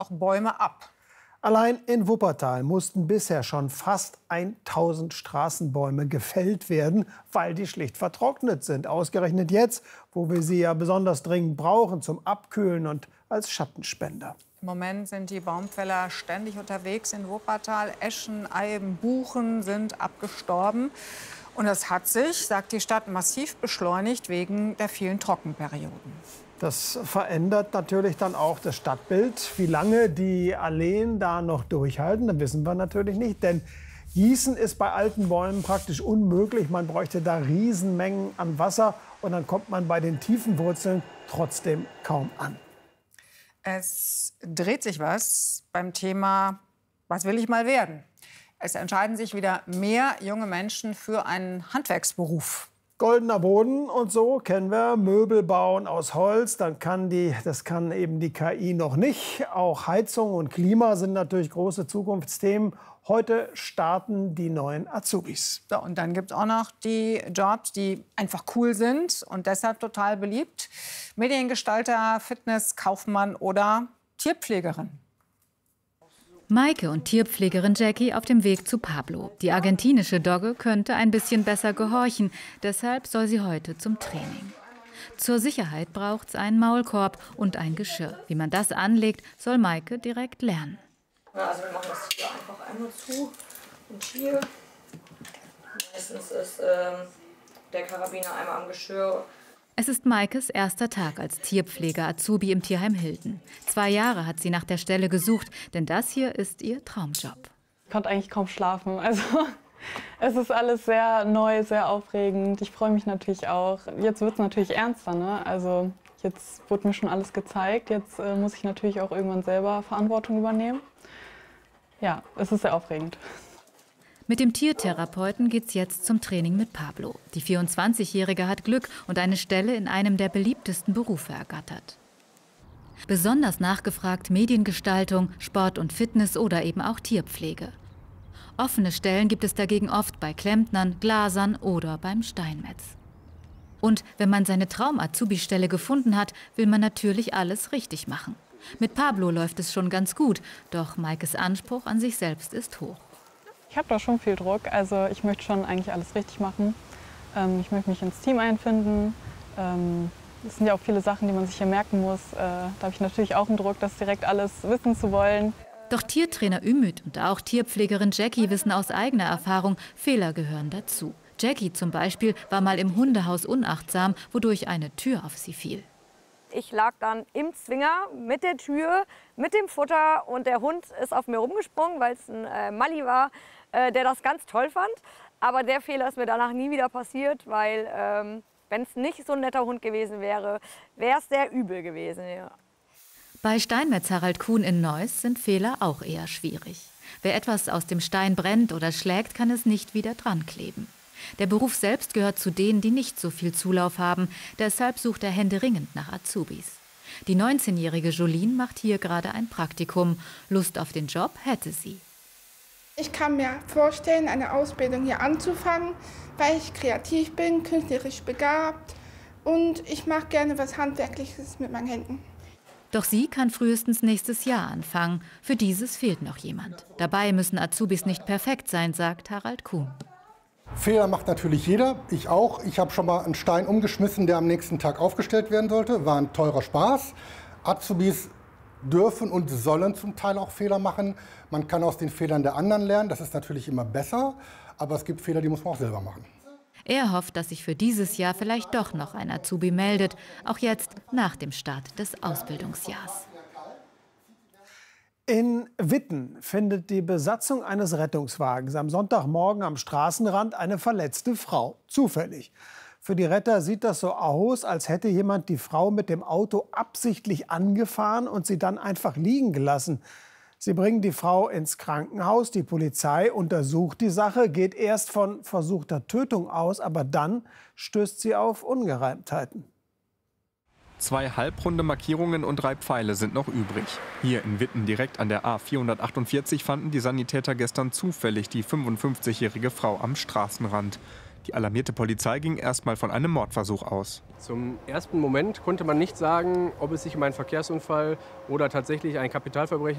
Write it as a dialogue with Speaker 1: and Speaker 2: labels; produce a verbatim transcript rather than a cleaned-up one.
Speaker 1: auch Bäume ab.
Speaker 2: Allein in Wuppertal mussten bisher schon fast tausend Straßenbäume gefällt werden, weil die schlicht vertrocknet sind. Ausgerechnet jetzt, wo wir sie ja besonders dringend brauchen zum Abkühlen und als Schattenspender.
Speaker 1: Im Moment sind die Baumfäller ständig unterwegs in Wuppertal. Eschen, Eiben, Buchen sind abgestorben. Und das hat sich, sagt die Stadt, massiv beschleunigt wegen der vielen Trockenperioden.
Speaker 2: Das verändert natürlich dann auch das Stadtbild. Wie lange die Alleen da noch durchhalten, das wissen wir natürlich nicht. Denn Gießen ist bei alten Bäumen praktisch unmöglich. Man bräuchte da Riesenmengen an Wasser. Und dann kommt man bei den tiefen Wurzeln trotzdem kaum an.
Speaker 1: Es dreht sich was beim Thema, was will ich mal werden? Es entscheiden sich wieder mehr junge Menschen für einen Handwerksberuf.
Speaker 2: Goldener Boden und so kennen wir, Möbel bauen aus Holz, dann kann die, das kann eben die K I noch nicht. Auch Heizung und Klima sind natürlich große Zukunftsthemen. Heute starten die neuen Azubis.
Speaker 1: So, und dann gibt es auch noch die Jobs, die einfach cool sind und deshalb total beliebt. Mediengestalter, Fitness, Kaufmann oder Tierpflegerin.
Speaker 3: Maike und Tierpflegerin Jackie auf dem Weg zu Pablo. Die argentinische Dogge könnte ein bisschen besser gehorchen, deshalb soll sie heute zum Training. Zur Sicherheit braucht es einen Maulkorb und ein Geschirr. Wie man das anlegt, soll Maike direkt lernen.
Speaker 4: Ja, also wir machen das hier einfach einmal zu und hier. Meistens ist ähm, der Karabiner einmal am Geschirr.
Speaker 3: Es ist Maikes erster Tag als Tierpfleger-Azubi im Tierheim Hilden. Zwei Jahre hat sie nach der Stelle gesucht, denn das hier ist ihr Traumjob.
Speaker 5: Ich konnte eigentlich kaum schlafen. Also, es ist alles sehr neu, sehr aufregend. Ich freue mich natürlich auch. Jetzt wird es natürlich ernster, ne? Also, jetzt wurde mir schon alles gezeigt. Jetzt äh, muss ich natürlich auch irgendwann selber Verantwortung übernehmen. Ja, es ist sehr aufregend.
Speaker 3: Mit dem Tiertherapeuten geht's jetzt zum Training mit Pablo. Die vierundzwanzigjährige hat Glück und eine Stelle in einem der beliebtesten Berufe ergattert. Besonders nachgefragt Mediengestaltung, Sport und Fitness oder eben auch Tierpflege. Offene Stellen gibt es dagegen oft bei Klempnern, Glasern oder beim Steinmetz. Und wenn man seine Traum-Azubi-Stelle gefunden hat, will man natürlich alles richtig machen. Mit Pablo läuft es schon ganz gut, doch Maikes Anspruch an sich selbst ist hoch.
Speaker 5: Ich habe da schon viel Druck, also ich möchte schon eigentlich alles richtig machen. Ähm, ich möchte mich ins Team einfinden. Ähm, das sind ja auch viele Sachen, die man sich hier merken muss. Äh, da habe ich natürlich auch einen Druck, das direkt alles wissen zu wollen.
Speaker 3: Doch Tiertrainer Ümit und auch Tierpflegerin Jackie wissen aus eigener Erfahrung, Fehler gehören dazu. Jackie zum Beispiel war mal im Hundehaus unachtsam, wodurch eine Tür auf sie fiel.
Speaker 4: Ich lag dann im Zwinger mit der Tür, mit dem Futter und der Hund ist auf mir rumgesprungen, weil es ein äh, Mali war, äh, der das ganz toll fand. Aber der Fehler ist mir danach nie wieder passiert, weil ähm, wenn es nicht so ein netter Hund gewesen wäre, wäre es sehr übel gewesen. Ja.
Speaker 3: Bei Steinmetz Harald Kuhn in Neuss sind Fehler auch eher schwierig. Wer etwas aus dem Stein brennt oder schlägt, kann es nicht wieder dran kleben. Der Beruf selbst gehört zu denen, die nicht so viel Zulauf haben. Deshalb sucht er händeringend nach Azubis. Die neunzehnjährige Jolene macht hier gerade ein Praktikum. Lust auf den Job hätte sie.
Speaker 6: Ich kann mir vorstellen, eine Ausbildung hier anzufangen, weil ich kreativ bin, künstlerisch begabt und ich mache gerne was Handwerkliches mit meinen Händen.
Speaker 3: Doch sie kann frühestens nächstes Jahr anfangen. Für dieses fehlt noch jemand. Dabei müssen Azubis nicht perfekt sein, sagt Harald Kuhn.
Speaker 7: Fehler macht natürlich jeder, ich auch. Ich habe schon mal einen Stein umgeschmissen, der am nächsten Tag aufgestellt werden sollte. War ein teurer Spaß. Azubis dürfen und sollen zum Teil auch Fehler machen. Man kann aus den Fehlern der anderen lernen, das ist natürlich immer besser. Aber es gibt Fehler, die muss man auch selber machen.
Speaker 3: Er hofft, dass sich für dieses Jahr vielleicht doch noch ein Azubi meldet, auch jetzt nach dem Start des Ausbildungsjahrs.
Speaker 2: In Witten findet die Besatzung eines Rettungswagens am Sonntagmorgen am Straßenrand eine verletzte Frau. Zufällig. Für die Retter sieht das so aus, als hätte jemand die Frau mit dem Auto absichtlich angefahren und sie dann einfach liegen gelassen. Sie bringen die Frau ins Krankenhaus. Die Polizei untersucht die Sache, geht erst von versuchter Tötung aus, aber dann stößt sie auf Ungereimtheiten.
Speaker 8: Zwei halbrunde Markierungen und drei Pfeile sind noch übrig. Hier in Witten direkt an der A vierhundertachtundvierzig fanden die Sanitäter gestern zufällig die fünfundfünfzigjährige Frau am Straßenrand. Die alarmierte Polizei ging erstmal von einem Mordversuch aus.
Speaker 9: Zum ersten Moment konnte man nicht sagen, ob es sich um einen Verkehrsunfall oder tatsächlich ein Kapitalverbrechen